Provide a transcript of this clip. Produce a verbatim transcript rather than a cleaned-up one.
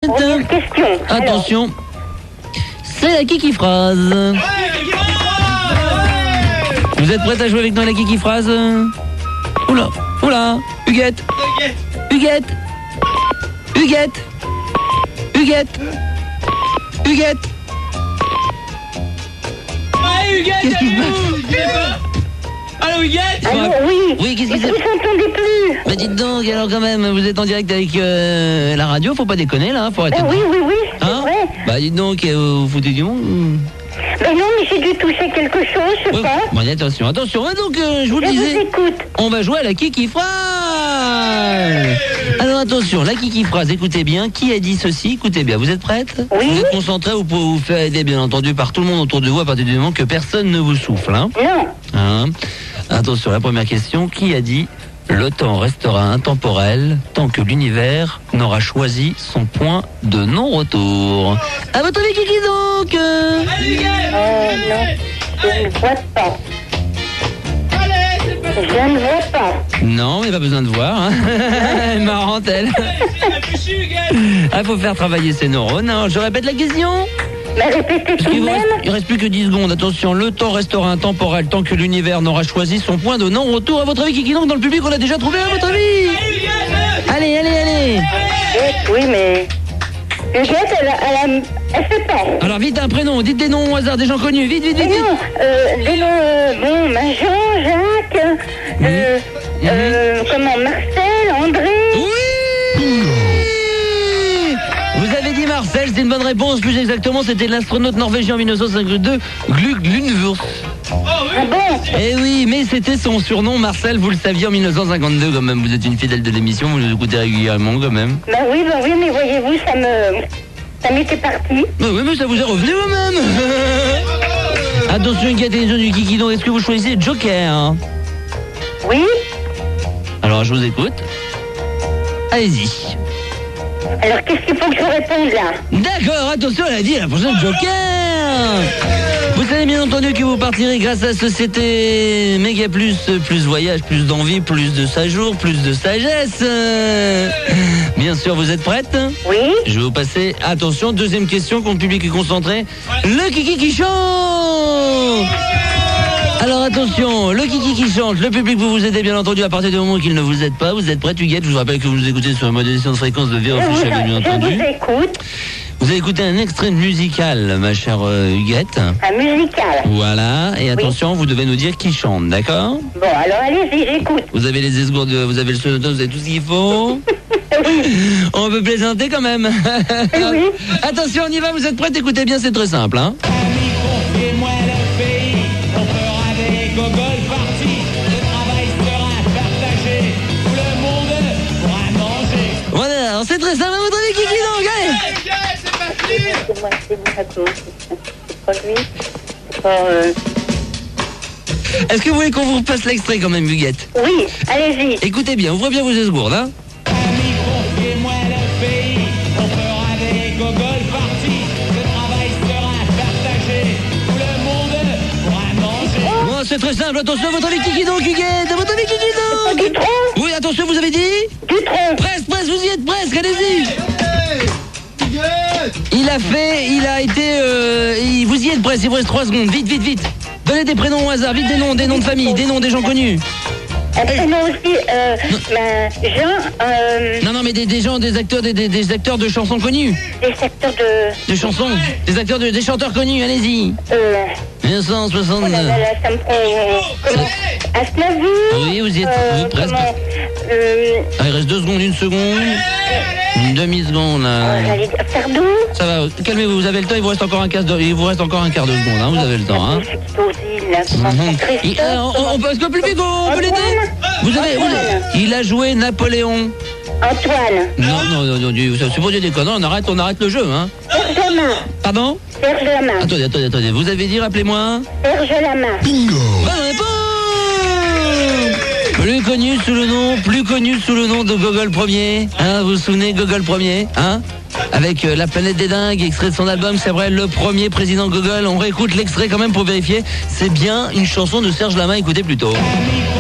Première question. Attention. Alors. C'est la Kiki Phrase. Vous êtes prête à jouer avec nous à la Kiki Phrase? Oula, oula, Huguette. Huguette. Huguette. Huguette. Huguette. Qu'est-ce qui se passe? Allô Huguette? Allô, oui. Oui, qu'est-ce qui se passe? Vous s'entendez plus. Bah dites donc, alors quand même, vous êtes en direct avec euh, la radio, faut pas déconner là, faut arrêter. Ben oui, oui, oui, c'est hein vrai. Bah dites donc, euh, vous foutez du monde? Ben non, mais j'ai dû toucher quelque chose, je sais ouais, pas. Bon, attention, attention, hein, donc euh, je vous le je disais. vous écoute. On va jouer à la Kiki Phrase. Alors attention, la Kiki Phrase, écoutez bien, qui a dit ceci? Écoutez bien, vous êtes prête? Oui. Vous êtes concentrés, vous pouvez vous faire aider bien entendu par tout le monde autour de vous à partir du moment que personne ne vous souffle. Hein, non. hein Attention, la première question, qui a dit le temps restera intemporel tant que l'univers n'aura choisi son point de non-retour? À votre avis, Kiki donc? Euh, non, je ne vois pas. Je ne vois pas. Non, mais pas besoin de voir. Hein. Elle est marrante, elle. Ah, faut faire travailler ses neurones. Hein. Je répète la question. Mais répétez tout de même. Reste, il reste plus que dix secondes. Attention, le temps restera intemporel tant que l'univers n'aura choisi son point de non-retour. À votre avis, Kiki donc, dans le public, on l'a déjà trouvé, à votre avis? Allez, allez, allez. Oui, mais... Huguette, elle, elle, elle fait pas. Alors vite, un prénom, dites des noms au hasard, des gens connus, vite, vite, vite. Mais non, euh, des noms, euh, bon, ben Jean, Jacques, euh, mmh. euh, comment, Marcel, André. Oui. Vous avez dit Marcel, c'est une bonne réponse. Plus exactement, c'était l'astronaute norvégien en mille neuf cent cinquante-deux, Glug Lundvurs. Ah bon? Eh oui, mais c'était son surnom, Marcel, vous le saviez en mille neuf cent cinquante-deux quand même. Vous êtes une fidèle de l'émission, vous nous écoutez régulièrement quand même. Ben oui, ben oui, mais voyez-vous, ça me... ça m'était parti. Ben oui, mais ça vous est revenu vous-même. Attention, Huguette et les gens du Kiki, donc est-ce que vous choisissez Joker? Hein? Oui. Alors, je vous écoute. Allez-y. Alors, qu'est-ce qu'il faut que je réponde là? D'accord, attention, elle a dit la prochaine Joker. Vous savez bien entendu que vous partirez grâce à la société Méga Plus, plus voyage, plus d'envie, plus de séjour, plus de sagesse. Bien sûr, vous êtes prête? Oui. Je vais vous passer, attention, deuxième question, quand le public est concentré. Le Kiki qui chante. Alors attention, le Kiki qui chante, le public vous vous aidez bien entendu à partir du moment qu'il ne vous aide pas. Vous êtes prête, Huguette? Je vous rappelle que vous nous écoutez sur la modulation de fréquence de Véro Fichel, bien entendu. Je vous écoute. Vous avez écouté un extrait musical, ma chère euh, Huguette. Un musical. Voilà, et attention, oui. Vous devez nous dire qui chante, d'accord? Bon, alors allez-y, j'écoute. Vous avez les esgourdes, vous avez le sonoton, vous avez tout ce qu'il faut. Oui. On peut plaisanter quand même. Oui. Attention, on y va, vous êtes prêts? Écoutez bien, c'est très simple. Hein. Voilà, alors c'est très simple, à votre avis, Kiki donc, allez. C'est moi, c'est moi, c'est pas lui, c'est pas... Euh... Est-ce que vous voulez qu'on vous repasse l'extrait quand même, Huguette? Oui, allez-y. Écoutez bien, ouvrez bien vos esgourdes, hein. Bon, c'est très simple, attention, à votre avis, Kiki donc, Huguette, à votre avis, Kiki donc. Du tronc. Oui, attention, vous avez dit? Du tronc. Presque, presque, vous y êtes presque, allez-y. Il a fait, il a été, euh, il, vous y êtes presque, il vous reste trois secondes, vite, vite, vite. Donnez des prénoms au hasard, vite des noms, des noms de famille, des noms des gens connus. Un prénom aussi, euh, ben, Jean, euh... Non, non, mais des, des gens, des acteurs, des, des, des acteurs de chansons connues. Des acteurs de... De chansons, des acteurs, de, des chanteurs connus, allez-y. Euh... mille neuf cent soixante-neuf. Oh là là, là, ça me prend... Euh, comment Aznavour. Oui, vous y êtes, euh, vous, presque. Comment euh... Ah, il reste deux secondes, une seconde. Une demi-seconde, là. Euh, J'allais dire Sardou. Ça va, calmez-vous, vous avez le temps, il vous reste encore un quart de, il vous reste encore un quart de seconde, hein, vous avez le temps, hein. Il, euh, on, on peut, est-ce que le public, on peut l'aider? Vous avez, vous avez, il a joué Napoléon. Antoine. Non, non, non, non, c'est pour dire des conneries, on arrête, on arrête le jeu, hein. Serge Lama. Pardon? Serge Lama. Attendez, attendez, attendez, vous avez dit, rappelez-moi? Serge Lama. Bingo! Bonne réponse! Plus connu sous le nom, plus connu sous le nom de Gogol Premier, hein, vous vous souvenez, Gogol Premier, hein? Avec euh, La Planète des Dingues, extrait de son album, c'est vrai, le premier président Gogol. On réécoute l'extrait quand même pour vérifier. C'est bien une chanson de Serge Lama, écoutez plutôt.